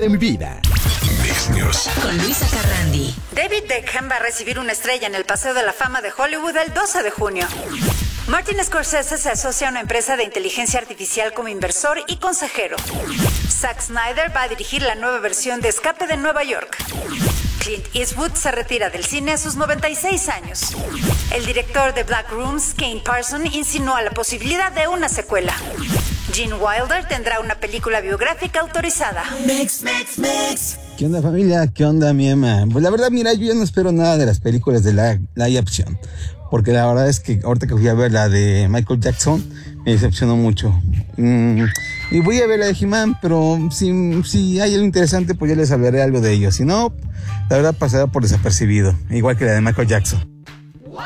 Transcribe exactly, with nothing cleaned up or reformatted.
de mi vida. Business. Con Luisa Carrandi. David Beckham va a recibir una estrella en el Paseo de la Fama de Hollywood el doce de junio. Martin Scorsese se asocia a una empresa de inteligencia artificial como inversor y consejero. Zack Snyder va a dirigir la nueva versión de Escape de Nueva York. Clint Eastwood se retira del cine a sus noventa y seis años. El director de Black Rooms, Kane Parson, insinuó la posibilidad de una secuela. Gene Wilder tendrá una película biográfica autorizada. Mix, mix, mix. ¿Qué onda, familia? ¿Qué onda, mi Emma? Pues la verdad, mira, yo ya no espero nada de las películas de la live action, porque la verdad es que ahorita que fui a ver la de Michael Jackson, me decepcionó mucho. Mm, y voy a ver la de He-Man, pero si, si hay algo interesante, pues ya les hablaré algo de ello. Si no, la verdad pasará por desapercibido, igual que la de Michael Jackson.